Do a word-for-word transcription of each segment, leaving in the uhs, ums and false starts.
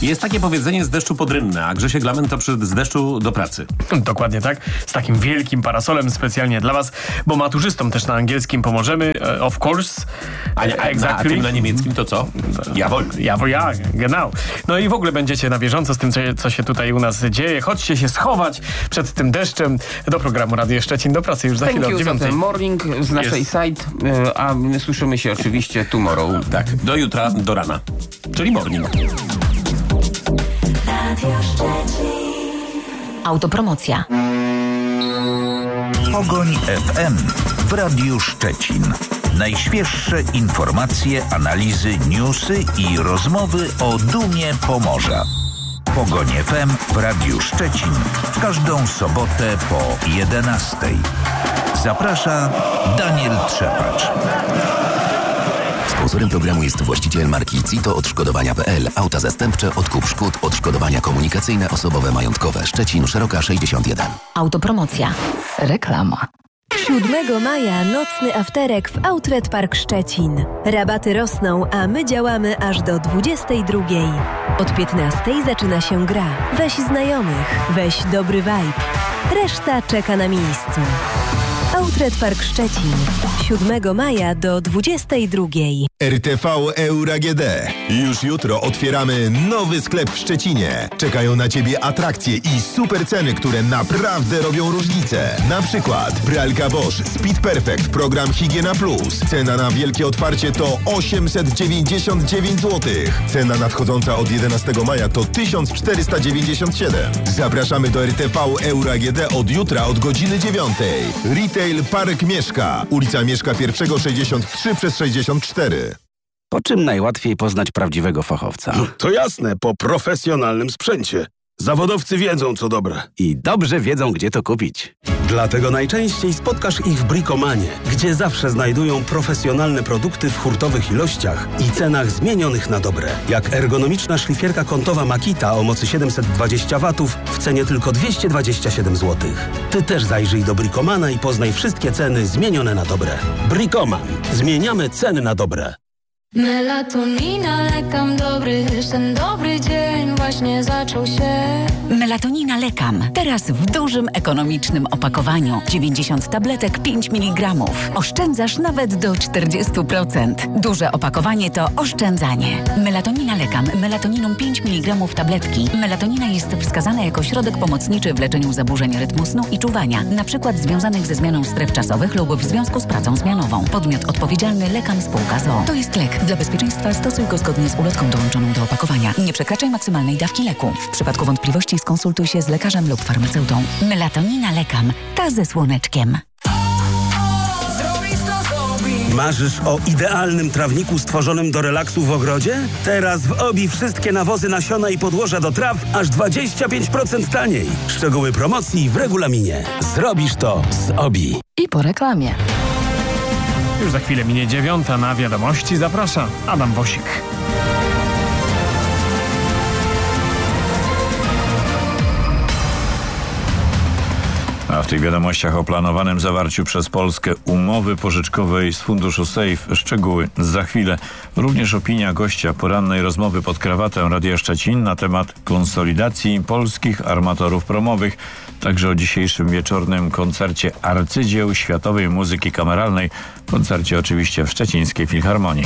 Jest takie powiedzenie z deszczu pod rynnę, a Grzesiek Lamen to przy, z deszczu do pracy. Dokładnie tak. Z takim wielkim parasolem specjalnie dla was, bo maturzystom też na angielskim pomożemy. Uh, of course. A, nie, exactly. a tym na niemieckim to co? Jawohl. Jawohl, ja, genau. No i w ogóle będziecie na bieżąco z tym, co, co się tutaj u nas dzieje. Chodźcie się schować przed tym deszczem do programu Radio Szczecin. Do pracy już za Thank chwilę od dziewiątej. morning z naszej Jest. site, a my słyszymy się oczywiście tomorrow. Tak, do jutra, do rana. Czyli morning. Autopromocja. Pogoń F M w Radiu Szczecin. Najświeższe informacje, analizy, newsy i rozmowy o dumie Pomorza. Pogoń F M w Radiu Szczecin w każdą sobotę po jedenastej. Zaprasza Daniel Trzepacz. Sponsorem programu jest właściciel marki Cito Odszkodowania kropka p l. Auta zastępcze, odkup szkód, odszkodowania komunikacyjne, osobowe, majątkowe. Szczecin, Szeroka sześćdziesiąt jeden. Autopromocja. Reklama. siódmego maja nocny afterek w Outlet Park Szczecin. Rabaty rosną, a my działamy aż do dwudziestej drugiej. Od piętnastej zaczyna się gra. Weź znajomych, weź dobry vibe. Reszta czeka na miejscu. Outlet Park Szczecin. siódmego maja do dwudziestej drugiej. R T V Euro A G D. Już jutro otwieramy nowy sklep w Szczecinie. Czekają na Ciebie atrakcje i super ceny, które naprawdę robią różnicę. Na przykład pralka Bosch Speed Perfect, program Higiena Plus. Cena na wielkie otwarcie to osiemset dziewięćdziesiąt dziewięć złotych. Cena nadchodząca od jedenastego maja to tysiąc czterysta dziewięćdziesiąt siedem. Zapraszamy do R T V Euro A G D od jutra od godziny dziewiątej. Retail Park Mieszka. Ulica Mieszka pierwszego sześćdziesiąt trzy przez sześćdziesiąt cztery. Po czym najłatwiej poznać prawdziwego fachowca? To jasne, po profesjonalnym sprzęcie. Zawodowcy wiedzą, co dobre. I dobrze wiedzą, gdzie to kupić. Dlatego najczęściej spotkasz ich w Bricomanie, gdzie zawsze znajdują profesjonalne produkty w hurtowych ilościach i cenach zmienionych na dobre. Jak ergonomiczna szlifierka kątowa Makita o mocy siedemset dwadzieścia watów w cenie tylko dwieście dwadzieścia siedem złotych. Ty też zajrzyj do Bricomana i poznaj wszystkie ceny zmienione na dobre. Bricoman. Zmieniamy ceny na dobre. Melatonina, lekam dobry, ten dobry dzień właśnie zaczął się. Melatonina Lekam. Teraz w dużym, ekonomicznym opakowaniu. dziewięćdziesiąt tabletek, pięć miligramów. Oszczędzasz nawet do czterdzieści procent. Duże opakowanie to oszczędzanie. Melatonina Lekam. Melatoniną pięć miligramów tabletki. Melatonina jest wskazana jako środek pomocniczy w leczeniu zaburzeń rytmu snu i czuwania, na przykład związanych ze zmianą stref czasowych lub w związku z pracą zmianową. Podmiot odpowiedzialny Lekam Spółka z o o. To jest lek. Dla bezpieczeństwa stosuj go zgodnie z ulotką dołączoną do opakowania. Nie przekraczaj maksymalnej dawki leku. W przypadku wątpliwości skonsultuj się z lekarzem lub farmaceutą. Melatonina Lekam. Ta ze słoneczkiem. Marzysz o idealnym trawniku stworzonym do relaksu w ogrodzie? Teraz w Obi wszystkie nawozy, nasiona i podłoża do traw aż dwadzieścia pięć procent taniej. Szczegóły promocji w regulaminie. Zrobisz to z Obi. I po reklamie. Już za chwilę minie dziewiąta, na wiadomości zaprasza Adam Wosik. A w tych wiadomościach o planowanym zawarciu przez Polskę umowy pożyczkowej z funduszu Safe. Szczegóły za chwilę. Również opinia gościa porannej rozmowy pod krawatem Radia Szczecin na temat konsolidacji polskich armatorów promowych. Także o dzisiejszym wieczornym koncercie arcydzieł światowej muzyki kameralnej. Koncercie oczywiście w Szczecińskiej Filharmonii.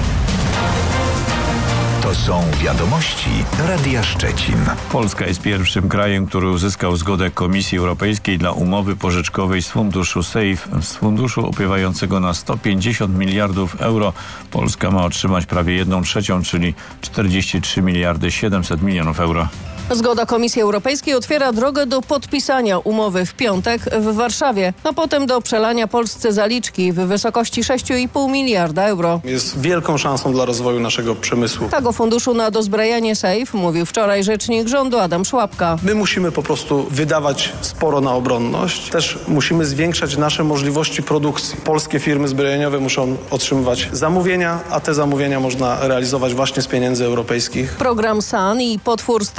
To są wiadomości Radia Szczecin. Polska jest pierwszym krajem, który uzyskał zgodę Komisji Europejskiej dla umowy pożyczkowej z funduszu Safe. Z funduszu opiewającego na sto pięćdziesiąt miliardów euro Polska ma otrzymać prawie jedną trzecią, czyli czterdzieści trzy miliardy siedemset milionów euro. Zgoda Komisji Europejskiej otwiera drogę do podpisania umowy w piątek w Warszawie, a potem do przelania Polsce zaliczki w wysokości sześć i pół miliarda euro. Jest wielką szansą dla rozwoju naszego przemysłu. Tak o funduszu na dozbrajanie Safe mówił wczoraj rzecznik rządu Adam Szłapka. My musimy po prostu wydawać sporo na obronność. Też musimy zwiększać nasze możliwości produkcji. Polskie firmy zbrojeniowe muszą otrzymywać zamówienia, a te zamówienia można realizować właśnie z pieniędzy europejskich. Program S A N i potwór z Tarnowa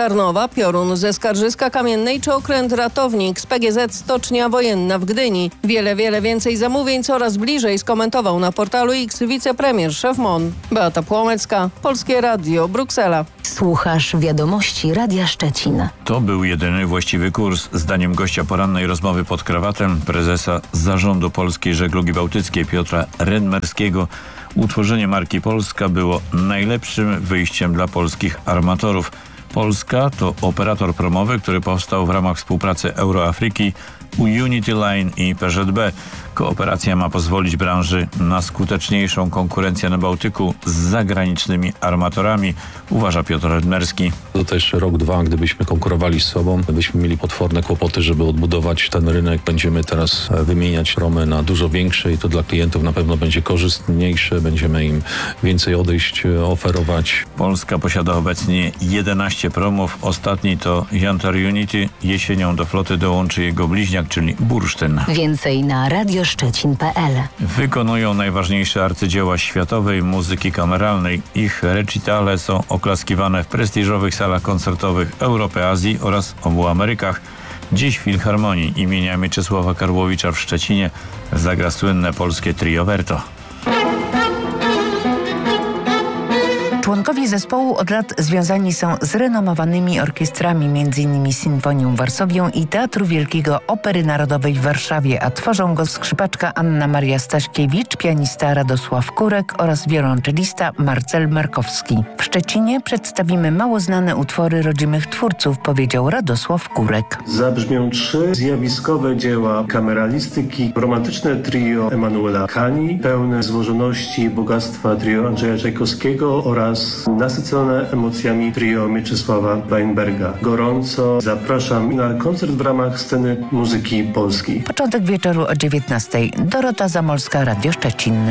Częstochowa, Piorun ze Skarżyska Kamiennej czy Okręt Ratownik z P G Z Stocznia Wojenna w Gdyni. Wiele, wiele więcej zamówień coraz bliżej, skomentował na portalu X wicepremier szef M O N. Beata Płomecka, Polskie Radio, Bruksela. Słuchasz wiadomości Radia Szczecin. To był jedyny właściwy kurs. Zdaniem gościa porannej rozmowy pod krawatem, prezesa Zarządu Polskiej Żeglugi Bałtyckiej Piotra Renmerskiego, utworzenie marki Polska było najlepszym wyjściem dla polskich armatorów. Polska to operator promowy, który powstał w ramach współpracy Euroafriki, Unity Line i P Z B. Kooperacja ma pozwolić branży na skuteczniejszą konkurencję na Bałtyku z zagranicznymi armatorami, uważa Piotr Redmerski. To też rok, dwa, gdybyśmy konkurowali z sobą, byśmy mieli potworne kłopoty, żeby odbudować ten rynek. Będziemy teraz wymieniać promy na dużo większe i to dla klientów na pewno będzie korzystniejsze. Będziemy im więcej odejść oferować. Polska posiada obecnie jedenaście promów. Ostatni to Jantar Unity. Jesienią do floty dołączy jego bliźniak, czyli Bursztyn. Więcej na radio szczecin kropka p l. Wykonują najważniejsze arcydzieła światowej muzyki kameralnej. Ich recitale są oklaskiwane w prestiżowych salach koncertowych Europy, Azji oraz obu Amerykach. Dziś w Filharmonii imienia Mieczysława Karłowicza w Szczecinie zagra słynne polskie trio Verto. Członkowie zespołu od lat związani są z renomowanymi orkiestrami, między innymi Sinfonią Warsowią i Teatru Wielkiego Opery Narodowej w Warszawie, a tworzą go skrzypaczka Anna Maria Staśkiewicz, pianista Radosław Kurek oraz wiolonczelista Marcel Markowski. W Szczecinie przedstawimy mało znane utwory rodzimych twórców, powiedział Radosław Kurek. Zabrzmią trzy zjawiskowe dzieła kameralistyki, romantyczne trio Emanuela Kani, pełne złożoności i bogactwa trio Andrzeja Czajkowskiego oraz nasycone emocjami trio Mieczysława Weinberga. Gorąco zapraszam na koncert w ramach sceny muzyki polskiej. Początek wieczoru o dziewiętnastej. Dorota Zamolska, Radio Szczecin.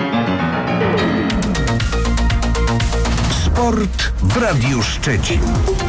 Sport w Radiu Szczecin.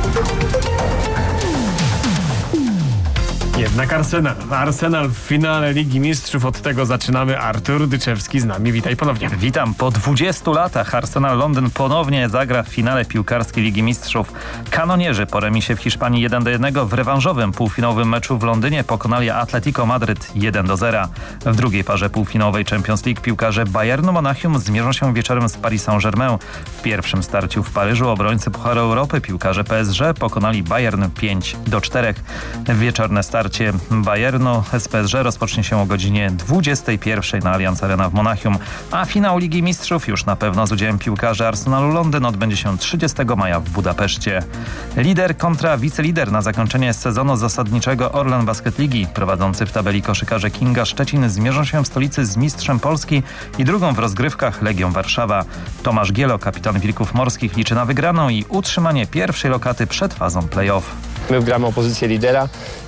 Jednak Arsenal. Arsenal w finale Ligi Mistrzów. Od tego zaczynamy. Artur Dyczewski z nami. Witaj ponownie. Witam. Po dwudziestu latach Arsenal Londyn ponownie zagra w finale piłkarskiej Ligi Mistrzów. Kanonierzy po remisie w Hiszpanii jeden do jednego w rewanżowym półfinałowym meczu w Londynie pokonali Atletico Madryt jeden do zera. W drugiej parze półfinałowej Champions League piłkarze Bayernu Monachium zmierzą się wieczorem z Paris Saint-Germain. W pierwszym starciu w Paryżu obrońcy Pucharu Europy piłkarze P S G pokonali Bayern pięć do czterech. Wieczorne starcie Bayernu z P S G rozpocznie się o godzinie dwudziestej pierwszej na Allianz Arena w Monachium, a finał Ligi Mistrzów już na pewno z udziałem piłkarzy Arsenalu Londyn odbędzie się trzydziestego maja w Budapeszcie. Lider kontra wicelider na zakończenie sezonu zasadniczego Orlen Basket Ligi. Prowadzący w tabeli koszykarze Kinga Szczecin zmierzą się w stolicy z mistrzem Polski i drugą w rozgrywkach Legią Warszawa. Tomasz Gielo, kapitan Wilków Morskich, liczy na wygraną i utrzymanie pierwszej lokaty przed fazą play-off. My gramy o pozycję lidera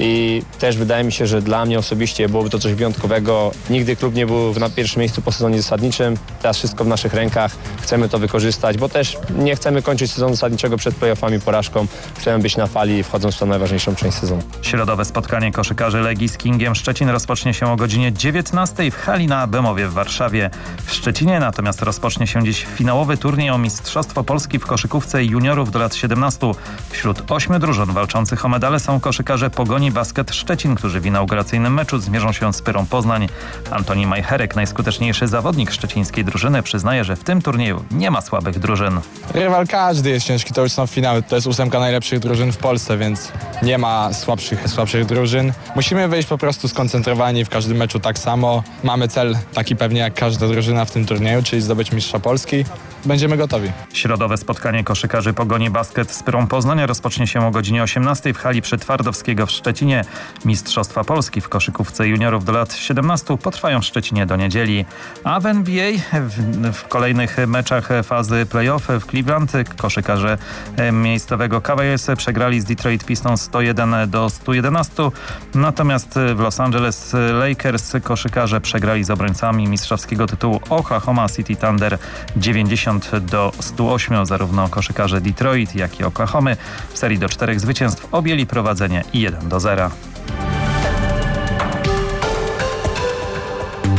i też wydaje mi się, że dla mnie osobiście byłoby to coś wyjątkowego. Nigdy klub nie był na pierwszym miejscu po sezonie zasadniczym. Teraz wszystko w naszych rękach. Chcemy to wykorzystać, bo też nie chcemy kończyć sezonu zasadniczego przed play-offami porażką. Chcemy być na fali, wchodząc w tą najważniejszą część sezonu. Środowe spotkanie koszykarzy Legii z Kingiem Szczecin rozpocznie się o godzinie dziewiętnastej w hali na Bemowie w Warszawie. W Szczecinie natomiast rozpocznie się dziś finałowy turniej o Mistrzostwo Polski w koszykówce juniorów do lat siedemnastu. Wśród ośmiu drużyn walczących o medale są koszykarze Pogoni Basket Szczecin, którzy w inauguracyjnym meczu zmierzą się z Pyrą Poznań. Antoni Majcherek, najskuteczniejszy zawodnik szczecińskiej drużyny, przyznaje, że w tym turnieju nie ma słabych drużyn. Rywal każdy jest ciężki, to już są finały. To jest ósemka najlepszych drużyn w Polsce, więc nie ma słabszych, słabszych drużyn. Musimy wyjść po prostu skoncentrowani w każdym meczu tak samo. Mamy cel taki pewnie jak każda drużyna w tym turnieju, czyli zdobyć mistrza Polski. Będziemy gotowi. Środowe spotkanie koszykarzy Pogoni Basket z Pyrą Poznań rozpocznie się o godzinie osiemnastej w hali przy Twardowskiego w Szczecinie. Mistrzostwa Polski w koszykówce juniorów do lat siedemnastu potrwają w Szczecinie do niedzieli. A w N B A w, w kolejnych meczach fazy play-off w Cleveland koszykarze miejscowego Cavaliers przegrali z Detroit Pistons sto jeden do stu jedenastu. Natomiast w Los Angeles Lakers koszykarze przegrali z obrońcami mistrzowskiego tytułu Oklahoma City Thunder dziewięćdziesiąt do stu ośmiu. Zarówno koszykarze Detroit, jak i Oklahomy w serii do czterech zwycięstw objęli prowadzenie jeden do zera. No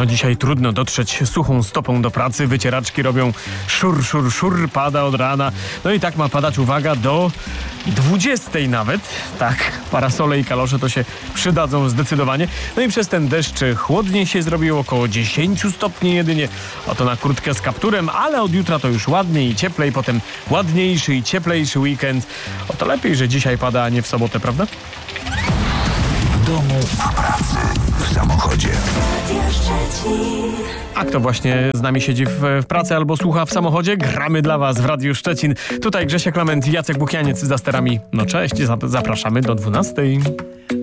No dzisiaj trudno dotrzeć suchą stopą do pracy. Wycieraczki robią szur, szur, szur. Pada od rana. No i tak ma padać, uwaga, do dwudziestej nawet. Tak, parasole i kalosze to się przydadzą zdecydowanie. No i przez ten deszcz chłodniej się zrobiło, około dziesięć stopni jedynie. Oto na kurtkę z kapturem, ale od jutra to już ładniej i cieplej. Potem ładniejszy i cieplejszy weekend. Oto lepiej, że dzisiaj pada, a nie w sobotę, prawda? W domu, w pracy, w samochodzie. A kto właśnie z nami siedzi w, w pracy albo słucha w samochodzie? Gramy dla was w Radiu Szczecin. Tutaj Grzesia Klement i Jacek Buchianiec za sterami. No cześć, zapraszamy do dwunastej.